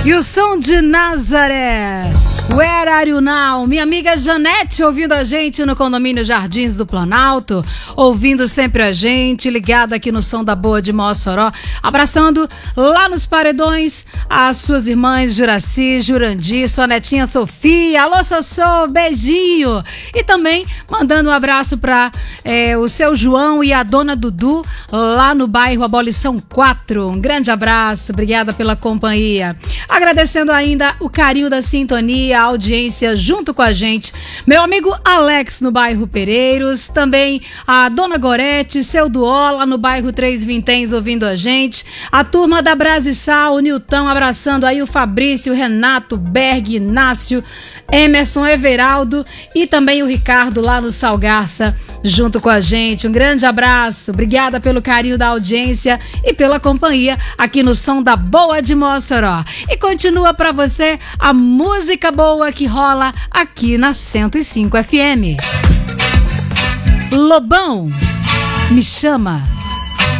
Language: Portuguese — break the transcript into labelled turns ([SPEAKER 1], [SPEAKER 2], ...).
[SPEAKER 1] E o som de Nazaré, Where Are You Now? Minha amiga Janete ouvindo a gente no condomínio Jardins do Planalto, ouvindo sempre a gente, ligada aqui no som da Boa de Mossoró, abraçando lá nos paredões as suas irmãs Juraci, Jurandir, sua netinha Sofia, alô Sossô, beijinho, e também mandando um abraço para o seu João e a dona Dudu lá no bairro Abolição 4, um grande abraço, obrigada pela companhia. Agradecendo ainda o carinho da sintonia, a audiência junto com a gente. Meu amigo Alex no bairro Pereiros, também a dona Gorete, seu Duola no bairro Três Vinténs ouvindo a gente. A turma da Brasissal, o Nilton abraçando aí o Fabrício, o Renato, Berg, Inácio, Emerson, Everaldo e também o Ricardo lá no Salgarça junto com a gente. Um grande abraço, obrigada pelo carinho da audiência e pela companhia aqui no som da Boa de Mossoró. E continua pra você a música boa que rola aqui na 105 FM. Lobão, me chama.